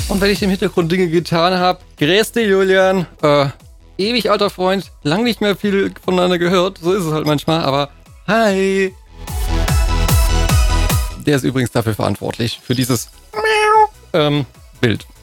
Und wenn ich im Hintergrund Dinge getan habe, grüß dich, Julian. Ewig alter Freund, lang nicht mehr viel voneinander gehört. So ist es halt manchmal, aber hi. Der ist übrigens dafür verantwortlich, für dieses Bild.